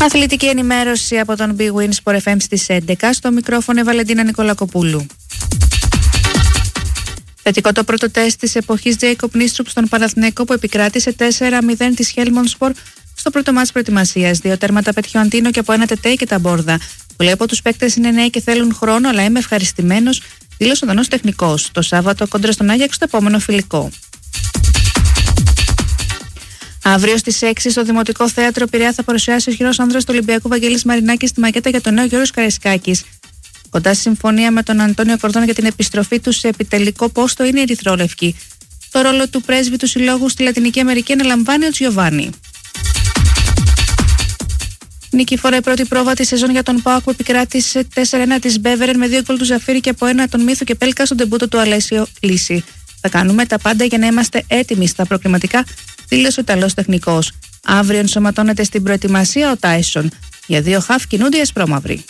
Αθλητική ενημέρωση από τον Big Win Sport FM στις 11. Στο μικρόφωνο η Βαλεντίνα Νικολακοπούλου. Θετικό το πρώτο τεστ της εποχής Jacob Nistrup στον Παναθηναϊκό που επικράτησε 4-0 της Helmond Sport στο πρώτο μάτς προετοιμασίας. 2 τέρματα πέτυχε ο Αντίνο και από 1 τετέι και τα μπόρδα. Πολλοί από τους παίκτες είναι νέοι και θέλουν χρόνο, αλλά είμαι ευχαριστημένος, δήλωσε ο Δανός τεχνικός. Το Σάββατο κόντρα στον Άγιαξ το επόμενο φιλικό. Αύριο στις 6 στο Δημοτικό Θέατρο Πειραιά θα παρουσιάσει ο ισχυρός άνδρας του Ολυμπιακού Βαγγέλης Μαρινάκης στη μακέτα για τον νέο Γιώργος Καραϊσκάκης. Κοντά στη συμφωνία με τον Αντώνιο Κορδόν για την επιστροφή του σε επιτελικό πόστο είναι η ερυθρόλευκη. Το ρόλο του πρέσβη του συλλόγου στη Λατινική Αμερική αναλαμβάνει ο Τζιοβάνι. Νικηφόρα η πρώτη πρόβα τη σεζόν για τον ΠΑΟΚ που επικράτησε 4-1 της Μπέβερεν με 2 γκολ του Ζαφύρη και από 1 τον Μύθο και Πέλκα στον τεμπούτο του Αλέσιο Λύση. Θα κάνουμε τα πάντα για να είμαστε έτοιμοι στα προκριματικά, δήλωσε ο Ιταλός τεχνικός. Αύριο ενσωματώνεται στην προετοιμασία ο Τάισον. Για 2 χαφ κινούνται οι ασπρόμαυροι.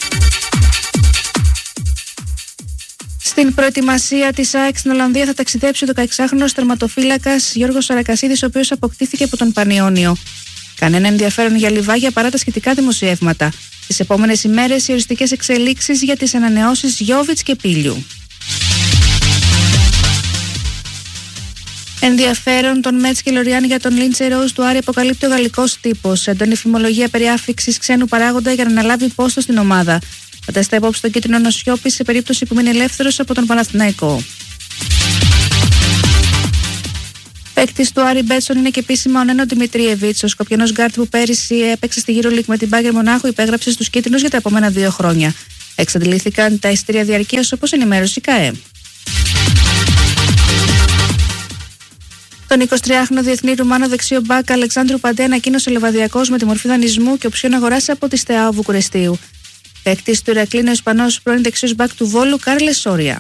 Στην προετοιμασία της ΑΕΚ στην Ολλανδία θα ταξιδέψει ο 16χρονος τερματοφύλακας Γιώργος Σαρακασίδης, ο οποίος αποκτήθηκε από τον Πανιόνιο. Κανένα ενδιαφέρον για Λιβάγια παρά τα σχετικά δημοσιεύματα. Τις επόμενες ημέρες οι οριστικές εξελίξεις για τις ανανεώσεις Γιόβιτς και Πίλιου. Ενδιαφέρον των Μέτς και Λοριάν για τον Λίντσε Ρόουζ του Άρη αποκαλύπτει ο γαλλικός τύπος. Έντονη φημολογία περί άφιξης ξένου παράγοντα για να αναλάβει πόστο στην ομάδα. Κατέστα υπόψη τον κίτρινο Νοσιόπη σε περίπτωση που μείνει ελεύθερος από τον Παναθηναϊκό. Παίκτης του Άρη Μπέτσον είναι και επίσημα ο Νένο Δημητριεβίτς. Ο Σκοπιανός γκάρτ που πέρυσι έπαιξε στη EuroLeague με την Μπάγερ Μονάχου υπέγραψε στους κίτρινους για τα επόμενα 2 χρόνια. Εξαντλήθηκαν τα εισιτήρια διαρκείας όπως ενημέρωσε η ΚΑΕ. Τον 23χρονο διεθνή Ρουμάνο δεξιό μπακ Αλεξάνδρου Παντέ ανακοίνωσε Λεβαδιακός με τη μορφή δανεισμού και οψιόν αγοράσει από τη Στεάο Βουκουρεστίου. Παίκτης του Ηρακλή είναι ο Ισπανός πρώην δεξιός μπακ του Βόλου Κάρλες Σόρια.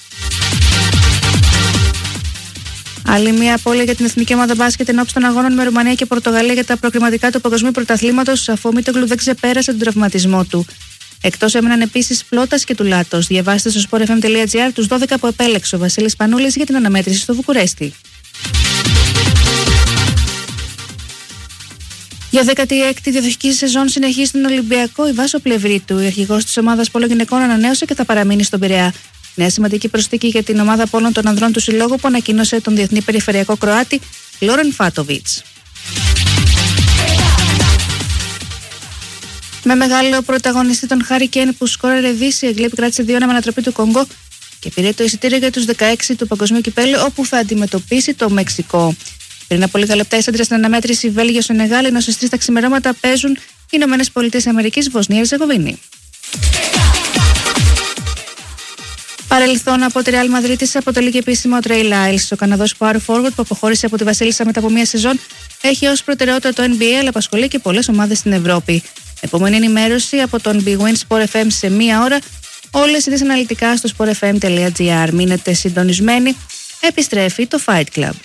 Άλλη μια απώλεια για την εθνική ομάδα μπάσκετ ενόψει των αγώνων με Ρουμανία και Πορτογαλία για τα προκριματικά του Παγκοσμίου Πρωταθλήματος, αφού ο Μίτογλου δεν ξεπέρασε τον τραυματισμό του. Εκτός έμειναν επίσης Πλώτας και Τουλάτος. Διαβάστε στο sportfm.gr τους 12 που επέλεξε ο Βασίλης Πανούλης για την αναμέτρηση στο Βουκουρέστι. Για 16η διαδοχική σεζόν συνεχίζει στον Ολυμπιακό η Βάσο Πλευρίτου. Η αρχηγός της ομάδας πόλο γυναικών ανανέωσε και θα παραμείνει στον Πειραιά. Νέα σημαντική προσθήκη για την ομάδα πόλων των ανδρών του συλλόγου που ανακοίνωσε τον διεθνή περιφερειακό Κροάτη Λόρεν Φάτοβιτς. Με μεγάλο πρωταγωνιστή τον Χάρι Κέιν που σκόραρε Δύση, η Αγγλία επικράτησε 2-1 με ανατροπή του Κονγκό και πήρε το εισιτήριο για τους 16 του Παγκοσμίου Κυπέλλου, όπου θα αντιμετωπίσει το Μεξικό. Πριν από λίγα λεπτά έσαντρε στην αναμέτρηση Βέλγιο-Σενεγάλη, ενώ στις 3 τα ξημερώματα παίζουν οι Ηνωμένες Πολιτείες Αμερικής, Βοσνία Ερζεγοβίνη. Παρελθόν από τη Real Madrid αποτελεί και επίσημα ο Τρέι Λάιλς. Ο Καναδός power forward που αποχώρησε από τη Βασίλισσα μετά από μια σεζόν έχει ως προτεραιότητα το NBA, αλλά απασχολεί και πολλές ομάδες στην Ευρώπη. Επόμενη ενημέρωση από τον Big Win Sport FM σε 1 ώρα. Όλες οι αναλυτικά στο sportfm.gr. Μείνετε συντονισμένοι. Επιστρέφει το Fight Club.